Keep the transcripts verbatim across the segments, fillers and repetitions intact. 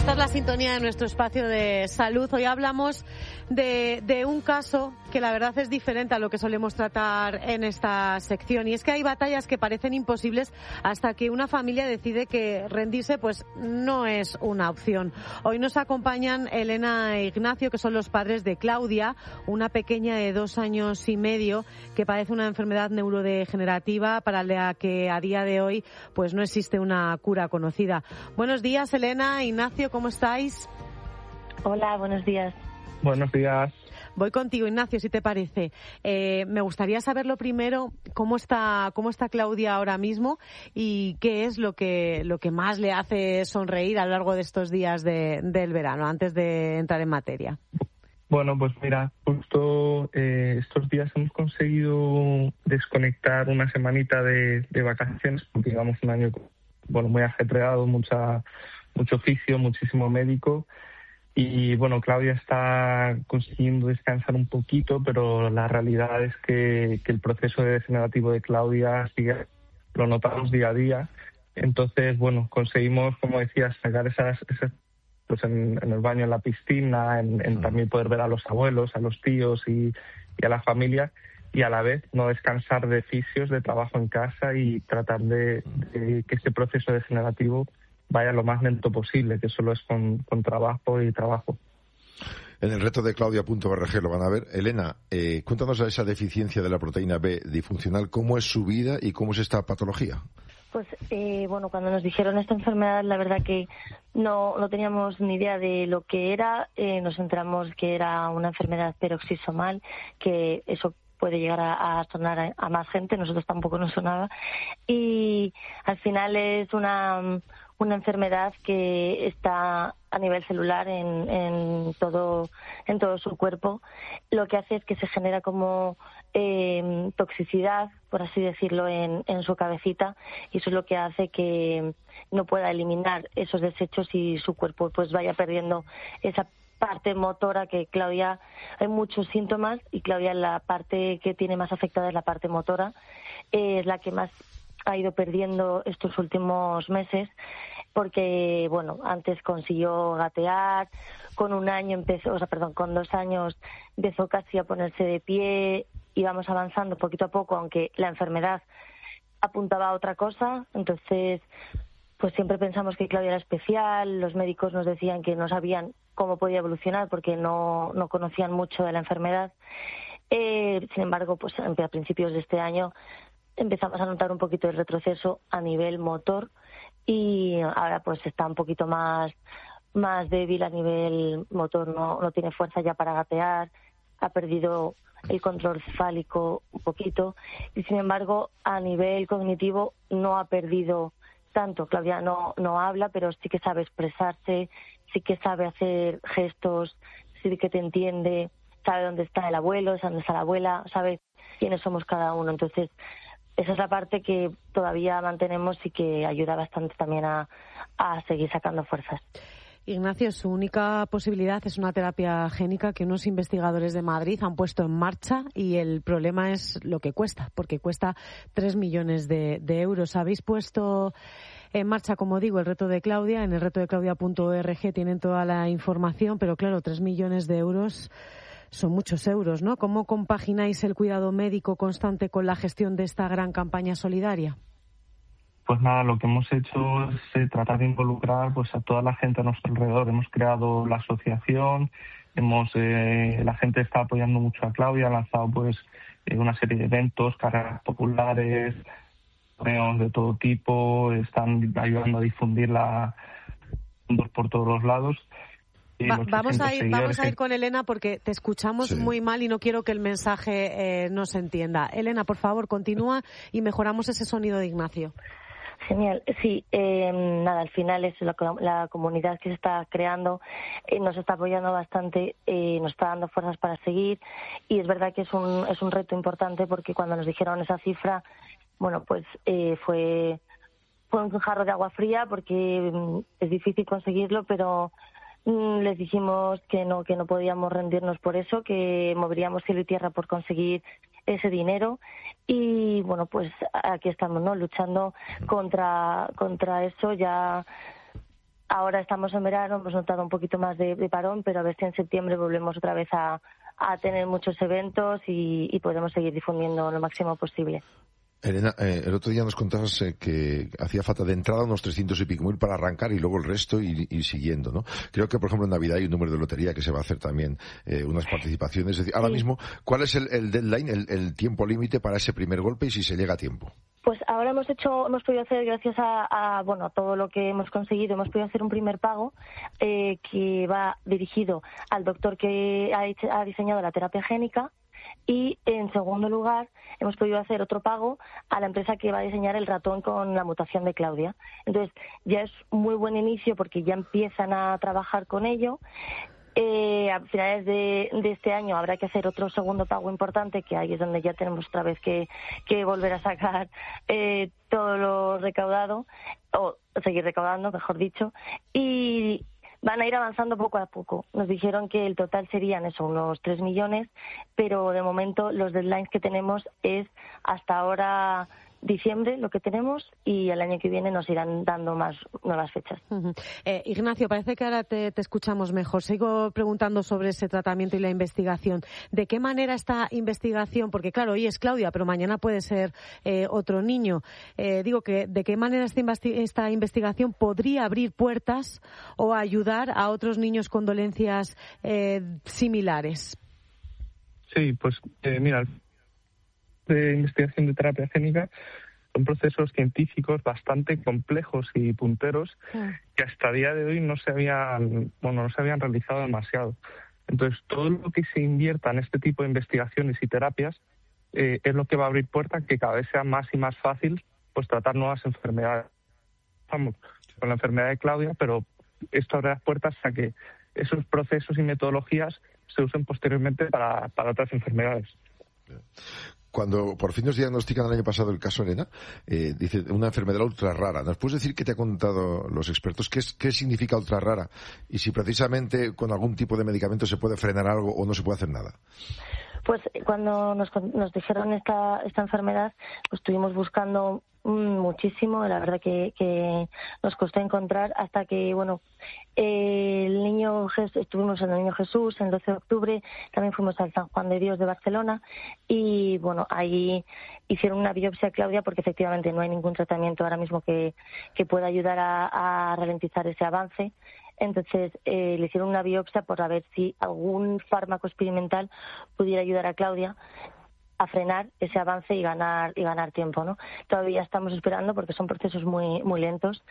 Esta es la sintonía de nuestro espacio de salud. Hoy hablamos de, de un caso que la verdad es diferente a lo que solemos tratar en esta sección. Y es que hay batallas que parecen imposibles hasta que una familia decide que rendirse pues no es una opción. Hoy nos acompañan Elena e Ignacio, que son los padres de Claudia, una pequeña de dos años y medio que padece una enfermedad neurodegenerativa para la que a día de hoy pues no existe una cura conocida. Buenos días, Elena, Ignacio, ¿cómo estáis? Hola, buenos días. Buenos días. Voy contigo, Ignacio, si te parece. Eh, me gustaría saber lo primero, cómo está, cómo está Claudia ahora mismo y qué es lo que, lo que más le hace sonreír a lo largo de estos días de, del verano, antes de entrar en materia. Bueno, pues mira, justo eh, estos días hemos conseguido desconectar una semanita de, de vacaciones, porque llevamos un año bueno, muy ajetreado, mucha, mucho oficio, muchísimo médico. Y bueno, Claudia está consiguiendo descansar un poquito, pero la realidad es que, que el proceso degenerativo de Claudia sigue, lo notamos día a día. Entonces, bueno, conseguimos, como decías, sacar esas, esas pues en, en el baño, en la piscina, en, en también poder ver a los abuelos, a los tíos y, y a la familia, y a la vez no descansar de fisios, de trabajo en casa y tratar de, de que ese proceso degenerativo vaya lo más lento posible, que solo es con, con trabajo y trabajo. En el reto de Claudia punto org lo van a ver. Elena, eh, cuéntanos a esa deficiencia de la proteína B disfuncional, ¿cómo es su vida y cómo es esta patología? Pues eh, bueno, cuando nos dijeron esta enfermedad, la verdad que no, no teníamos ni idea de lo que era. Eh, nos enteramos que era una enfermedad peroxisomal, que eso puede llegar a, a sonar a, a más gente, nosotros tampoco nos sonaba. Y al final es una... una enfermedad que está a nivel celular en, en todo en todo su cuerpo. Lo que hace es que se genera como eh, toxicidad, por así decirlo, en, en su cabecita, y eso es lo que hace que no pueda eliminar esos desechos y su cuerpo pues vaya perdiendo esa parte motora, que Claudia, hay muchos síntomas y Claudia la parte que tiene más afectada es la parte motora, eh, es la que más ha ido perdiendo estos últimos meses, porque bueno, antes consiguió gatear, con un año empezó, o sea, perdón, con dos años empezó casi a ponerse de pie, íbamos avanzando poquito a poco, aunque la enfermedad apuntaba a otra cosa. Entonces, pues siempre pensamos que Claudia era especial, los médicos nos decían que no sabían cómo podía evolucionar porque no, no conocían mucho de la enfermedad. Eh, sin embargo, pues a principios de este año empezamos a notar un poquito el retroceso a nivel motor y ahora pues está un poquito más, más débil a nivel motor, no, no tiene fuerza ya para gatear, ha perdido el control cefálico un poquito y sin embargo a nivel cognitivo no ha perdido tanto. Claudia no, no habla, pero sí que sabe expresarse, sí que sabe hacer gestos, sí que te entiende, sabe dónde está el abuelo, sabe dónde está la abuela, sabe quiénes somos cada uno. Entonces, esa es la parte que todavía mantenemos y que ayuda bastante también a, a seguir sacando fuerzas. Ignacio, su única posibilidad es una terapia génica que unos investigadores de Madrid han puesto en marcha y el problema es lo que cuesta, porque cuesta tres millones de, de euros. Habéis puesto en marcha, como digo, el reto de Claudia. En el reto de Claudia punto org tienen toda la información, pero claro, tres millones de euros son muchos euros, ¿no? ¿Cómo compagináis el cuidado médico constante con la gestión de esta gran campaña solidaria? Pues nada, lo que hemos hecho es eh, tratar de involucrar pues a toda la gente a nuestro alrededor. Hemos creado la asociación, hemos eh, la gente está apoyando mucho a Claudia, ha lanzado pues eh, una serie de eventos, carreras populares, torneos de todo tipo, están ayudando a difundirla por todos los lados. Va, vamos a ir vamos a ir con Elena porque te escuchamos sí. muy mal y no quiero que el mensaje eh, no se entienda. Elena, por favor, continúa y mejoramos ese sonido de Ignacio. Genial. Sí, eh, nada, al final es la, la comunidad que se está creando, eh, nos está apoyando bastante, eh, nos está dando fuerzas para seguir y es verdad que es un, es un reto importante porque cuando nos dijeron esa cifra, bueno, pues eh, fue, fue un jarro de agua fría porque mm, es difícil conseguirlo, pero les dijimos que no, que no podíamos rendirnos por eso, que moveríamos cielo y tierra por conseguir ese dinero y bueno, pues aquí estamos, ¿no? Luchando contra, contra eso. Ya ahora estamos en verano, hemos notado un poquito más de, de parón, pero a ver si en septiembre volvemos otra vez a, a tener muchos eventos y, y podemos seguir difundiendo lo máximo posible. Elena, eh, el otro día nos contabas eh, que hacía falta de entrada unos trescientos y pico mil para arrancar y luego el resto y, y siguiendo, ¿no? Creo que, por ejemplo, en Navidad hay un número de lotería que se va a hacer también eh, unas participaciones. Es decir, ahora sí. mismo, ¿cuál es el, el deadline, el, el tiempo límite para ese primer golpe y si se llega a tiempo? Pues ahora hemos hecho, hemos podido hacer, gracias a, a bueno, todo lo que hemos conseguido, hemos podido hacer un primer pago eh, que va dirigido al doctor que ha, hecho, ha diseñado la terapia génica. Y, en segundo lugar, hemos podido hacer otro pago a la empresa que va a diseñar el ratón con la mutación de Claudia. Entonces, ya es un muy buen inicio porque ya empiezan a trabajar con ello. Eh, a finales de, de este año habrá que hacer otro segundo pago importante, que ahí es donde ya tenemos otra vez que, que volver a sacar eh, todo lo recaudado, o seguir recaudando, mejor dicho. Y van a ir avanzando poco a poco. Nos dijeron que el total serían eso, unos tres millones, pero de momento los deadlines que tenemos es hasta ahora diciembre lo que tenemos y el año que viene nos irán dando más nuevas fechas. Uh-huh. Eh, Ignacio, parece que ahora te, te escuchamos mejor. Sigo preguntando sobre ese tratamiento y la investigación. ¿De qué manera esta investigación? Porque claro, hoy es Claudia, pero mañana puede ser eh, otro niño. Eh, digo que ¿de qué manera esta, investi- esta investigación podría abrir puertas o ayudar a otros niños con dolencias eh, similares? Sí, pues eh, mira, de investigación de terapia génica son procesos científicos bastante complejos y punteros que hasta día de hoy no se habían, bueno, no se habían realizado demasiado. Entonces, todo lo que se invierta en este tipo de investigaciones y terapias eh, es lo que va a abrir puertas que cada vez sea más y más fácil pues tratar nuevas enfermedades. Estamos con la enfermedad de Claudia, pero esto abre las puertas a que esos procesos y metodologías se usen posteriormente para, para otras enfermedades. Cuando por fin nos diagnostican el año pasado el caso Elena, eh, dice una enfermedad ultra rara. ¿Nos puedes decir qué te han contado los expertos? ¿Qué, es, qué significa ultra rara? Y si precisamente con algún tipo de medicamento se puede frenar algo o no se puede hacer nada. Pues cuando nos, nos dijeron esta, esta enfermedad, pues estuvimos buscando muchísimo, la verdad que, que nos costó encontrar hasta que, bueno, eh, el niño estuvimos en el Niño Jesús el doce de octubre, también fuimos al San Juan de Dios de Barcelona y, bueno, ahí hicieron una biopsia a Claudia porque efectivamente no hay ningún tratamiento ahora mismo que, que pueda ayudar a, a ralentizar ese avance. Entonces eh, le hicieron una biopsia por ver si algún fármaco experimental pudiera ayudar a Claudia a frenar ese avance y ganar y ganar tiempo, ¿no? Todavía estamos esperando porque son procesos muy muy lentos.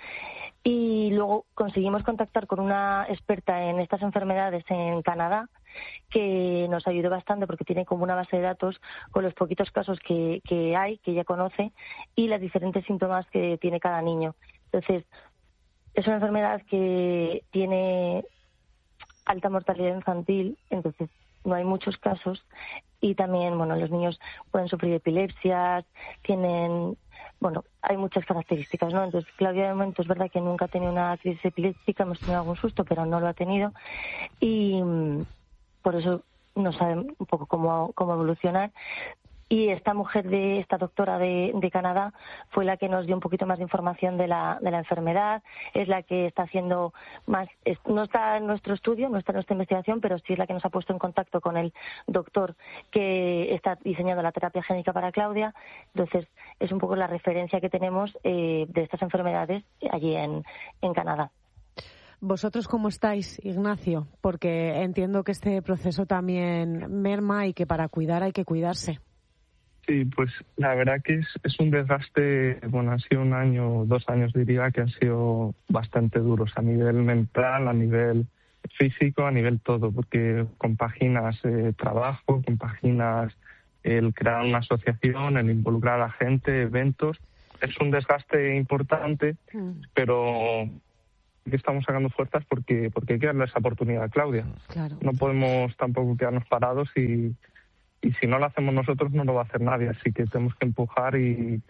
Y luego conseguimos contactar con una experta en estas enfermedades en Canadá que nos ayudó bastante porque tiene como una base de datos con los poquitos casos que, que hay, que ella conoce, y los diferentes síntomas que tiene cada niño. Entonces, es una enfermedad que tiene alta mortalidad infantil, entonces no hay muchos casos. Y también, bueno, los niños pueden sufrir epilepsias, tienen, bueno, hay muchas características, ¿no? Entonces, Claudia, de momento, es verdad que nunca ha tenido una crisis epiléptica, hemos tenido algún susto, pero no lo ha tenido. Y por eso no saben un poco cómo, cómo evolucionar. Y esta mujer, de esta doctora de, de Canadá, fue la que nos dio un poquito más de información de la, de la enfermedad. Es la que está haciendo más, es, no está en nuestro estudio, no está en nuestra investigación, pero sí es la que nos ha puesto en contacto con el doctor que está diseñando la terapia génica para Claudia. Entonces, es un poco la referencia que tenemos eh, de estas enfermedades allí en, en Canadá. ¿Vosotros cómo estáis, Ignacio? Porque entiendo que este proceso también merma y que para cuidar hay que cuidarse. Sí, pues la verdad que es, es un desgaste, bueno, ha sido un año, dos años diría, que han sido bastante duros a nivel mental, a nivel físico, a nivel todo, porque compaginas eh, trabajo, compaginas el crear una asociación, el involucrar a la gente, eventos. Es un desgaste importante, mm. pero que estamos sacando fuerzas porque, porque hay que darle esa oportunidad a Claudia. Claro. No podemos tampoco quedarnos parados y... Y si no lo hacemos nosotros, no lo va a hacer nadie. Así que tenemos que empujar y,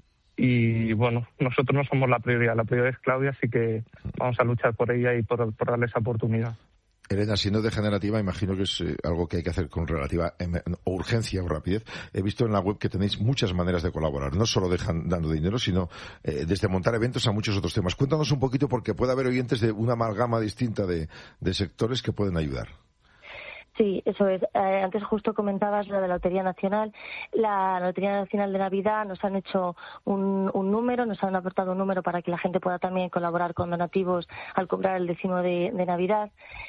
y bueno, nosotros no somos la prioridad. La prioridad es Claudia, así que vamos a luchar por ella y por, por darle esa oportunidad. Elena, siendo degenerativa, imagino que es eh, algo que hay que hacer con relativa em, urgencia o rapidez. He visto en la web que tenéis muchas maneras de colaborar, no solo dejan dando dinero, sino eh, desde montar eventos a muchos otros temas. Cuéntanos un poquito, porque puede haber oyentes de una amalgama distinta de, de sectores que pueden ayudar. Sí, eso es. Eh, antes justo comentabas lo de la Lotería Nacional. La Lotería Nacional de Navidad nos han hecho un, un número, nos han aportado un número para que la gente pueda también colaborar con donativos al cobrar el décimo de, de Navidad.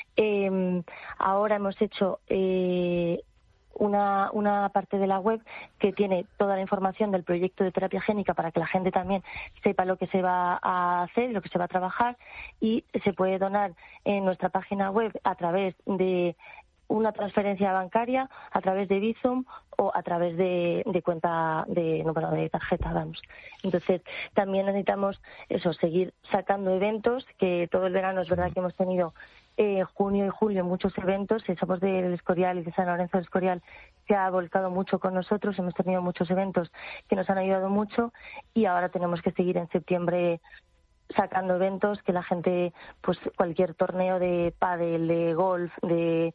Eh, ahora hemos hecho eh, una, una parte de la web que tiene toda la información del proyecto de terapia génica para que la gente también sepa lo que se va a hacer, lo que se va a trabajar, y se puede donar en nuestra página web a través de una transferencia bancaria, a través de Bizum o a través de, de cuenta de número de tarjeta, vamos. Entonces, también necesitamos eso, seguir sacando eventos, que todo el verano es verdad que hemos tenido eh, junio y julio muchos eventos. Somos del Escorial y de San Lorenzo del Escorial, se ha volcado mucho con nosotros, hemos tenido muchos eventos que nos han ayudado mucho, y ahora tenemos que seguir en septiembre sacando eventos, que la gente, pues cualquier torneo de pádel, de golf, de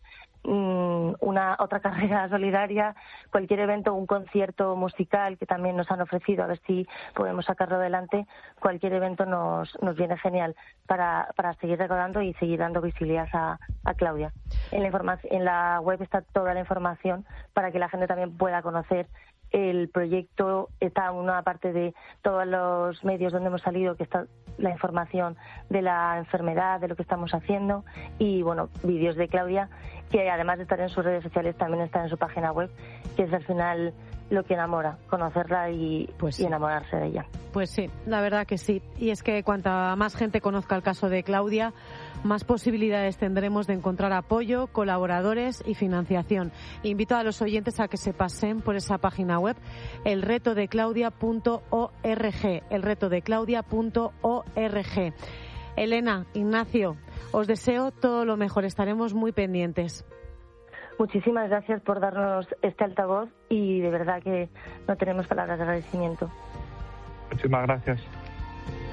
mmm, una otra carrera solidaria, cualquier evento, un concierto musical que también nos han ofrecido, a ver si podemos sacarlo adelante. Cualquier evento nos, nos viene genial para, para seguir recordando y seguir dando visibilidad a, a Claudia. En la, informa- en la web está toda la información para que la gente también pueda conocer el proyecto. Está una parte de todos los medios donde hemos salido, que está la información de la enfermedad, de lo que estamos haciendo, y bueno, vídeos de Claudia, que además de estar en sus redes sociales también está en su página web, que es al final lo que enamora, conocerla y, pues sí. y enamorarse de ella. Pues sí, la verdad que sí. Y es que cuanta más gente conozca el caso de Claudia, más posibilidades tendremos de encontrar apoyo, colaboradores y financiación. Invito a los oyentes a que se pasen por esa página web, el reto de claudia punto org, el reto de claudia punto org. Elena, Ignacio, os deseo todo lo mejor, estaremos muy pendientes. Muchísimas gracias por darnos este altavoz, y de verdad que no tenemos palabras de agradecimiento. Muchísimas gracias.